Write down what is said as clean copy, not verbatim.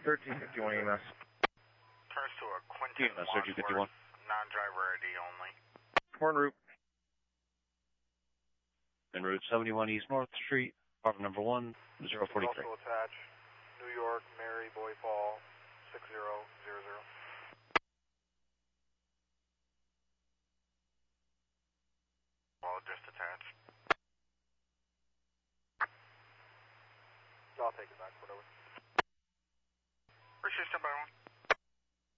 1351 EMS. Turns to a Quinton EMS 1351. Non-driver ID only. Horn route. En route 71 East North Street, apartment number 1043. Also attached, New York, Mary, Boy Fall, 6000. Well, just attached. I'll take it back, whatever. Appreciate it, by one.